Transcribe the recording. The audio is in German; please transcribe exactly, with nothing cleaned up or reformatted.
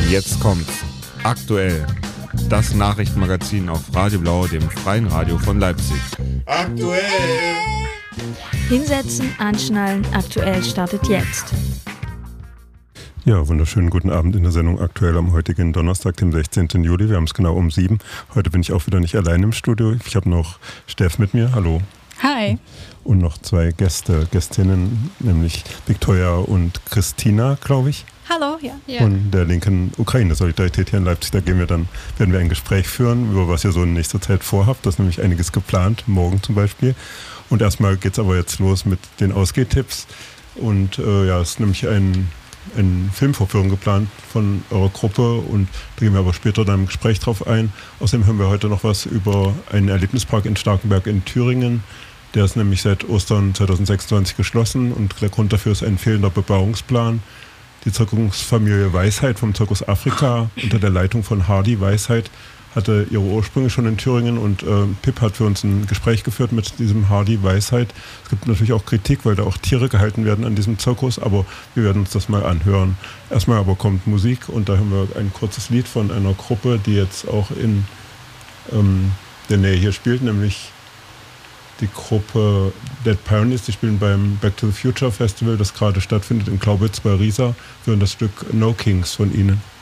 Jetzt kommt's. Aktuell. Das Nachrichtenmagazin auf Radio Blau, dem freien Radio von Leipzig. Aktuell! Hinsetzen, anschnallen, aktuell startet jetzt. Ja, wunderschönen guten Abend in der Sendung Aktuell am heutigen Donnerstag, dem sechzehnten Juli. Wir haben es genau um sieben. Heute bin ich auch wieder nicht allein im Studio. Ich habe noch Steff mit mir. Hallo. Hi. Und noch zwei Gäste, Gästinnen, nämlich Viktoria und Christina, glaube ich. Hallo, ja. ja. Von der linken Ukraine-Solidarität hier in Leipzig. Da gehen wir dann, werden wir ein Gespräch führen, über was ihr so in nächster Zeit vorhabt. Da ist nämlich einiges geplant, morgen zum Beispiel. Und erstmal geht es aber jetzt los mit den Ausgehtipps. Und äh, ja, es ist nämlich ein, eine Filmvorführung geplant von eurer Gruppe. Und da gehen wir aber später dann im Gespräch drauf ein. Außerdem hören wir heute noch was über einen Erlebnispark in Starkenberg in Thüringen. Der ist nämlich seit Ostern zweitausendsechsundzwanzig geschlossen. Und der Grund dafür ist ein fehlender Bebauungsplan. Die Zirkusfamilie Weisheit vom Zirkus Afrika unter der Leitung von Hardy Weisheit hatte ihre Ursprünge schon in Thüringen und äh, Pip hat für uns ein Gespräch geführt mit diesem Hardy Weisheit. Es gibt natürlich auch Kritik, weil da auch Tiere gehalten werden an diesem Zirkus, aber wir werden uns das mal anhören. Erstmal aber kommt Musik und da haben wir ein kurzes Lied von einer Gruppe, die jetzt auch in ähm, der Nähe hier spielt, nämlich die Gruppe Dead Pioneers, die spielen beim Back to the Future Festival, das gerade stattfindet in Glaubitz bei Riesa. Wir hören das Stück No Kings von ihnen.